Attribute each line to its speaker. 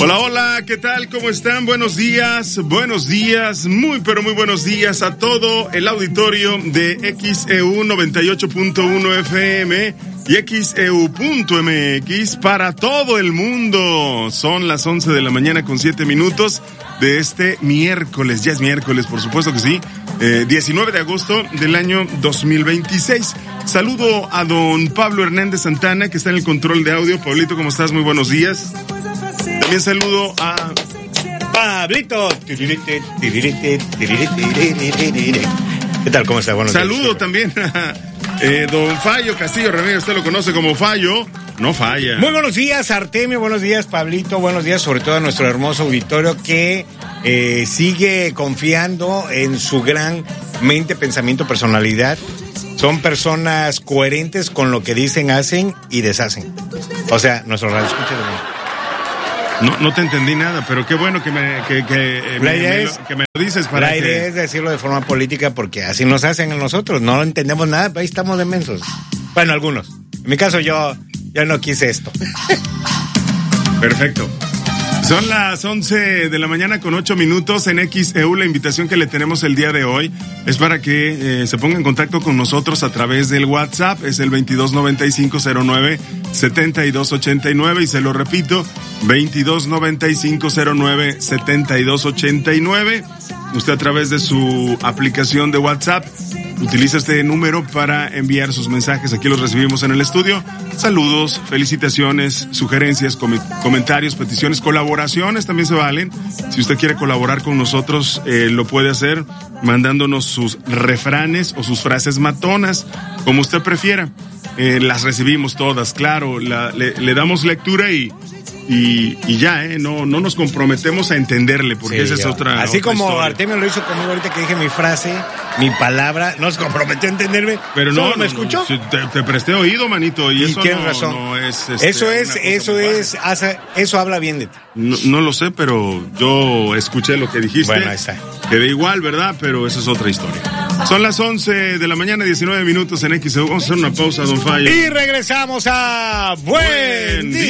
Speaker 1: Hola, hola, ¿qué tal? ¿Cómo están? Buenos días, muy pero muy buenos días a todo el auditorio de XEU 98.1 FM y XEU.mx para todo el mundo. Son las 11 de la mañana con 7 minutos de este miércoles, ya es miércoles, por supuesto que sí, 19 de agosto del año 2026. Saludo a don Pablo Hernández Santana, que está en el control de audio. Pablito, ¿cómo estás? Muy buenos días. También saludo a
Speaker 2: Pablito. ¿Qué tal? ¿Cómo está? Buenos
Speaker 1: saludo
Speaker 2: días.
Speaker 1: También a don Fallo Castillo Ramírez. Usted lo conoce como Fallo. No falla.
Speaker 2: Muy buenos días, Artemio. Buenos días, Pablito. Buenos días, sobre todo a nuestro hermoso auditorio que sigue confiando en su gran mente, pensamiento, personalidad. Son personas coherentes con lo que dicen, hacen y deshacen. O sea, nuestro radio escucha de mí.
Speaker 1: No te entendí nada, pero qué bueno que me lo dices para
Speaker 2: la idea es decirlo de forma política porque así nos hacen a nosotros. No entendemos nada, pero ahí estamos de mensos. Bueno, algunos. En mi caso yo no quise esto.
Speaker 1: Perfecto. Son las 11 de la mañana con 8 minutos en XEU. La invitación que le tenemos el día de hoy es para que se ponga en contacto con nosotros a través del WhatsApp. Es el 229509-7289 y se lo repito, 229509-7289. Usted a través de su aplicación de WhatsApp utiliza este número para enviar sus mensajes. Aquí los recibimos en el estudio. Saludos, felicitaciones, sugerencias, comentarios, peticiones, colaboraciones también se valen. Si usted quiere colaborar con nosotros, lo puede hacer mandándonos sus refranes o sus frases matonas, como usted prefiera. Las recibimos todas, claro, le damos lectura y ya, no nos comprometemos a entenderle, porque sí, esa es otra.
Speaker 2: Así
Speaker 1: otra
Speaker 2: como
Speaker 1: historia.
Speaker 2: Artemio lo hizo conmigo ahorita que dije mi frase, mi palabra, no se comprometió a entenderme.
Speaker 1: Pero no
Speaker 2: me escuchó.
Speaker 1: Te presté oído, manito, y eso
Speaker 2: tienes razón.
Speaker 1: No es.
Speaker 2: Eso habla bien de ti.
Speaker 1: No lo sé, pero yo escuché lo que dijiste.
Speaker 2: Bueno, ahí está.
Speaker 1: Quedé igual, ¿verdad? Pero esa es otra historia. Son las 11 de la mañana, 19 minutos en XEU. Vamos a hacer una pausa, don Fallo.
Speaker 2: Y regresamos a Buen Día.